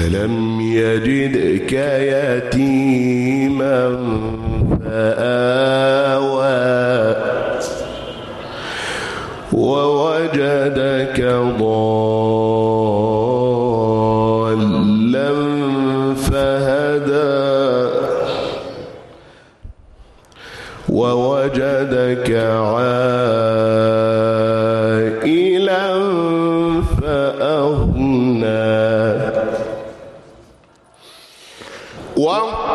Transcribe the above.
ألم يجدك يتيما فآوى ووجدك ضالا فهدى ووجدك عائلا فأغنى